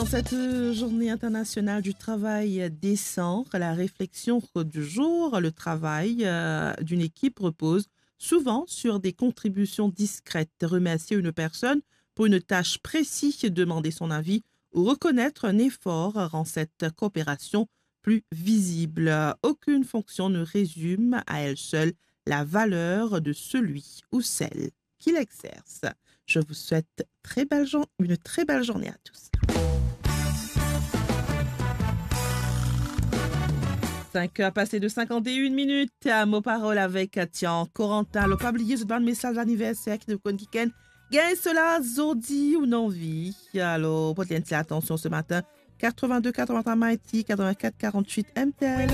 En cette journée internationale du travail décent, la réflexion du jour, le travail d'une équipe repose souvent sur des contributions discrètes. Remercier une personne pour une tâche précise, demander son avis ou reconnaître un effort rend cette coopération plus visible. Aucune fonction ne résume à elle seule la valeur de celui ou celle qui l'exerce. Je vous souhaite une très belle journée à tous. 5 heures passées de 51 minutes. À mot parole avec Tian Corentin. Le pas oublier ce message d'anniversaire qui nous connaît. Gagne cela, Zodi ou non vie. Alors, pour attention ce matin. 82 83 Mighty, 84 48 MTL.